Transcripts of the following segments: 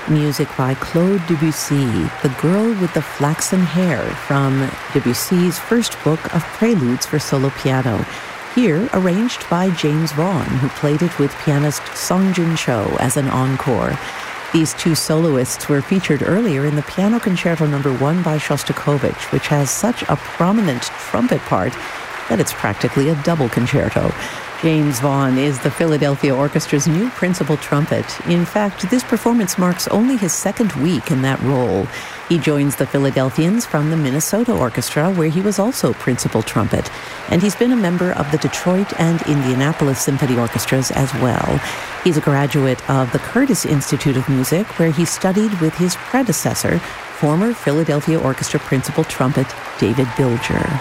Music by Claude Debussy, The Girl with the Flaxen Hair, from Debussy's first book of preludes for solo piano. Here, arranged by James Vaughan, who played it with pianist Song Jin Cho as an encore. These two soloists were featured earlier in the Piano Concerto No. 1 by Shostakovich, which has such a prominent trumpet part that it's practically a double concerto. James Vaughan is the Philadelphia Orchestra's new principal trumpet. In fact, this performance marks only his second week in that role. He joins the Philadelphians from the Minnesota Orchestra, where he was also principal trumpet. And he's been a member of the Detroit and Indianapolis Symphony Orchestras as well. He's a graduate of the Curtis Institute of Music, where he studied with his predecessor, former Philadelphia Orchestra principal trumpet David Bilger.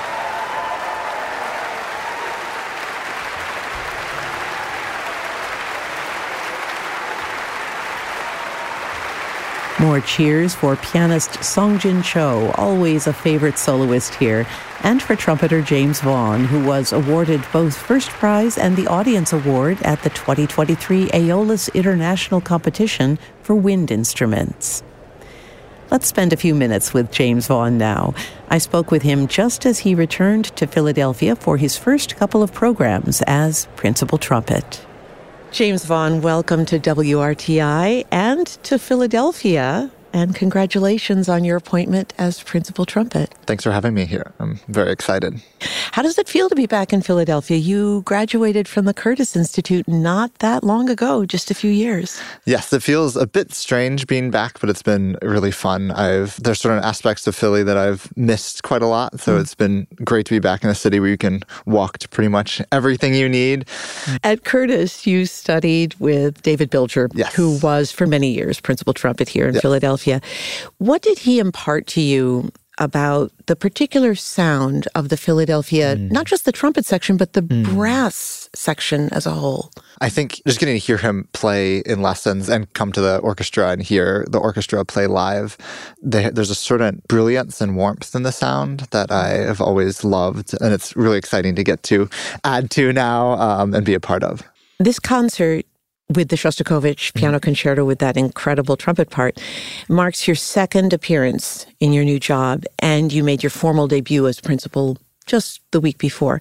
More cheers for pianist Song Jin Cho, always a favorite soloist here, and for trumpeter James Vaughan, who was awarded both first prize and the audience award at the 2023 Aeolus International Competition for Wind Instruments. Let's spend a few minutes with James Vaughan now. I spoke with him just as he returned to Philadelphia for his first couple of programs as principal trumpet. James Vaughan, welcome to WRTI and to Philadelphia, and congratulations on your appointment as principal trumpet. Thanks for having me here. I'm very excited. How does it feel to be back in Philadelphia? You graduated from the Curtis Institute not that long ago, just a few years. Yes, it feels a bit strange being back, but it's been really fun. There's certain aspects of Philly that I've missed quite a lot, so it's been great to be back in a city where you can walk to pretty much everything you need. At Curtis, you studied with David Bilger, yes, who was for many years principal trumpet here in Philadelphia. What did he impart to you about the particular sound of the Philadelphia, not just the trumpet section, but the brass section as a whole? I think just getting to hear him play in lessons and come to the orchestra and hear the orchestra play live, there's a certain brilliance and warmth in the sound that I have always loved, and it's really exciting to get to add to now and be a part of. This concert with the Shostakovich Piano Concerto with that incredible trumpet part marks your second appearance in your new job, and you made your formal debut as principal just the week before.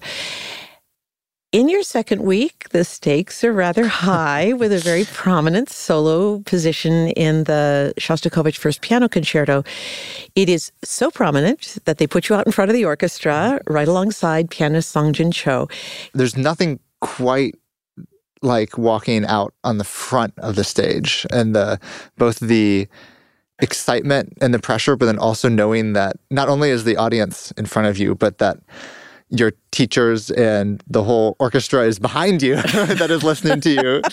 In your second week, the stakes are rather high with a very prominent solo position in the Shostakovich First Piano Concerto. It is so prominent that they put you out in front of the orchestra right alongside pianist Song Jin Cho. There's nothing quite like walking out on the front of the stage, and both the excitement and the pressure, but then also knowing that not only is the audience in front of you, but that your teachers and the whole orchestra is behind you that is listening to you.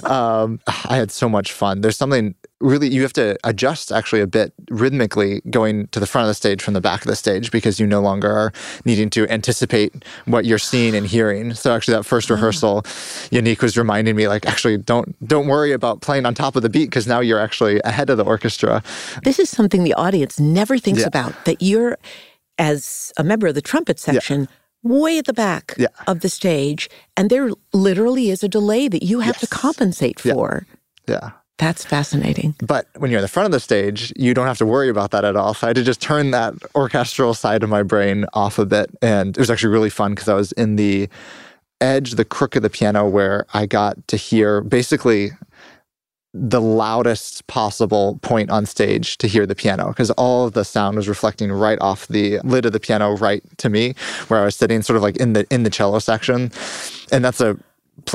I had so much fun. There's something really, you have to adjust actually a bit rhythmically going to the front of the stage from the back of the stage, because you no longer are needing to anticipate what you're seeing and hearing. So actually that first rehearsal, Yannick was reminding me, like, actually don't worry about playing on top of the beat, because now you're actually ahead of the orchestra. This is something the audience never thinks about, that you're, as a member of the trumpet section, way at the back of the stage, and there literally is a delay that you have to compensate for. Yeah. That's fascinating. But when you're in the front of the stage, you don't have to worry about that at all. So I had to just turn that orchestral side of my brain off a bit. And it was actually really fun because I was in the crook of the piano, where I got to hear basically the loudest possible point on stage to hear the piano, because all of the sound was reflecting right off the lid of the piano right to me, where I was sitting sort of like in the cello section. And that's a